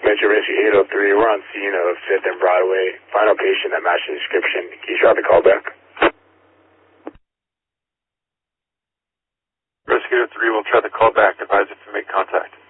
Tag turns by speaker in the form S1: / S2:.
S1: Venture Rescue 803. We're on scene of 5th and Broadway. Final patient that matched the description. Can you try the call back?
S2: Rescue 3 will try the call back. Advise if to make contact.